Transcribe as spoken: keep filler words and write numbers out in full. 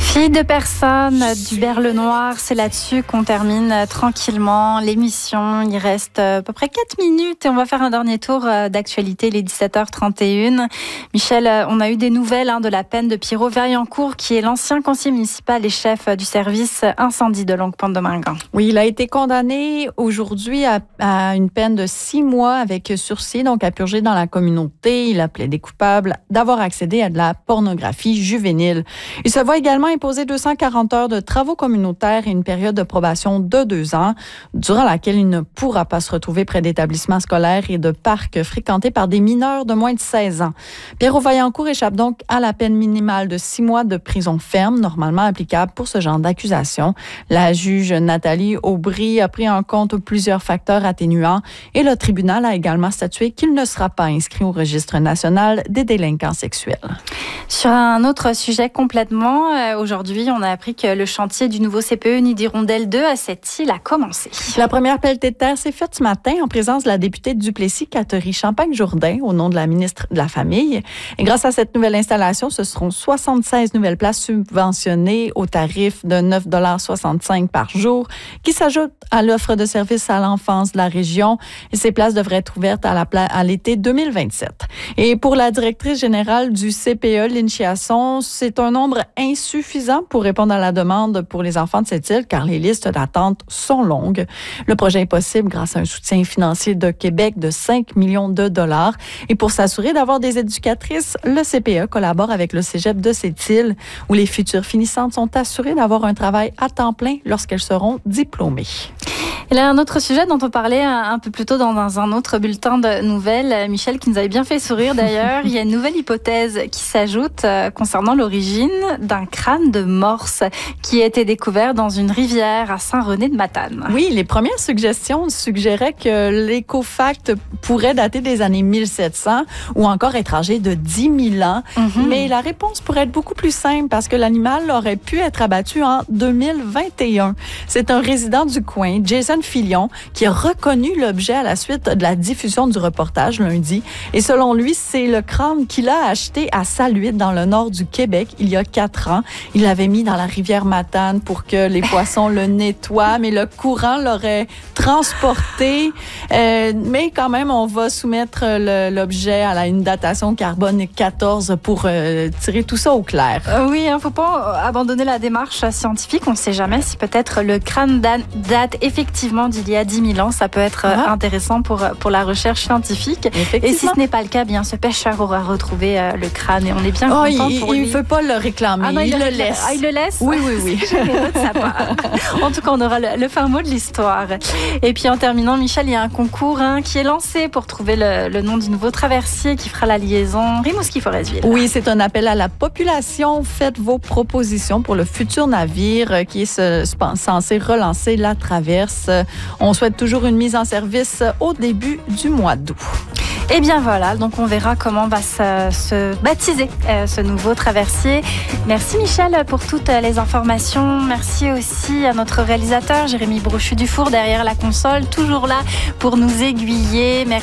Fille de personne d'Hubert Lenoir, c'est là-dessus qu'on termine tranquillement l'émission. Il reste à peu près quatre minutes et on va faire un dernier tour d'actualité, les dix-sept heures trente et une. Michel, on a eu des nouvelles hein, de la peine de Pierrot Verliancourt, qui est l'ancien conseiller municipal et chef du service incendie de Longue-Pointe-de-Mingan. Oui, il a été condamné aujourd'hui à, à une peine de six mois avec sursis, donc à purger dans la communauté. Il a plaidé coupable d'avoir accédé à de la pornographie juvénile. Il se voit également imposer deux cent quarante heures de travaux communautaires et une période de probation de deux ans, durant laquelle il ne pourra pas se retrouver près d'établissements scolaires et de parcs fréquentés par des mineurs de moins de seize ans. Pierrot Verliancourt échappe donc à la peine minimale de six mois de prison ferme, normalement applicable pour ce genre d'accusation. La juge Nathalie Aubry a pris en compte plusieurs facteurs atténuants et le tribunal a également statué qu'il ne sera pas inscrit au registre national des délinquants sexuels. Sur un autre sujet complètement, euh, aujourd'hui, on a appris que le chantier du nouveau C P E Nid d'Hirondelle deux à Sept-Îles a commencé. La première pelletée de terre s'est faite ce matin en présence de la députée de Duplessis, Catherine Champagne-Jourdain, au nom de la ministre de la Famille. Et grâce à cette nouvelle installation, ce seront soixante-seize nouvelles places subventionnées au tarif de neuf dollars soixante-cinq par jour, qui s'ajoutent à l'offre de services à l'enfance de la région. Et ces places devraient être ouvertes à, la pla- à l'été deux mille vingt-sept. Et pour la directrice générale du C P E, Lynn Chiasson, c'est un nombre insuffisant pour répondre à la demande pour les enfants de cette île, car les listes d'attente sont longues. Le projet est possible grâce à un soutien financier de Québec de cinq millions de dollars. Et pour s'assurer d'avoir des éducatrices, le C P E collabore avec le cégep de cette île, où les futures finissantes sont assurées d'avoir un travail à temps plein lorsqu'elles seront diplômées. Et là, un autre sujet dont on parlait un peu plus tôt dans un autre bulletin de nouvelles, Michel, qui nous avait bien fait sourire d'ailleurs. Il y a une nouvelle hypothèse qui s'ajoute concernant l'origine d'un crâne de morse qui a été découvert dans une rivière à Saint-René-de-Matane. Oui, les premières suggestions suggéraient que l'écofact pourrait dater des années mille sept cents ou encore être âgé de dix mille ans. Mm-hmm. Mais la réponse pourrait être beaucoup plus simple parce que l'animal aurait pu être abattu en deux mille vingt et un. C'est un résident du coin, Jason Filion, qui a reconnu l'objet à la suite de la diffusion du reportage lundi. Et selon lui, c'est le crâne qu'il a acheté à Saluide, dans le nord du Québec, il y a quatre ans. Il l'avait mis dans la rivière Matane pour que les poissons le nettoient, mais le courant l'aurait transporté. Euh, mais quand même, on va soumettre le, l'objet à la, une datation carbone quatorze pour euh, tirer tout ça au clair. Euh, oui, il ne faut pas abandonner la démarche scientifique. On ne sait jamais si peut-être le crâne date effectivement d'il y a dix mille ans. Ça peut être ah. intéressant pour, pour la recherche scientifique. Et si ce n'est pas le cas, bien, ce pêcheur aura retrouvé euh, le crâne et on est bien oh, content il, pour il lui. Il ne veut pas le réclamer, ah non, il, il le, le laisse. Ah, il le laisse? Oui, oui, oui. De sa part. En tout cas, on aura le, le fin mot de l'histoire. Et puis en terminant, Michel, il y a un concours hein, qui est lancé pour trouver le, le nom du nouveau traversier qui fera la liaison Rimouski-Forestville. Oui, c'est un appel à la population. Faites vos propositions pour le futur navire qui est censé relancer la traverse. On souhaite toujours une mise en service au début du mois d'août. Et bien voilà, donc on verra comment va se, se baptiser euh, ce nouveau traversier. Merci Michel pour toutes les informations. Merci aussi à notre réalisateur Jérémy Brochu-Dufour derrière la console, toujours là pour nous aiguiller. Merci.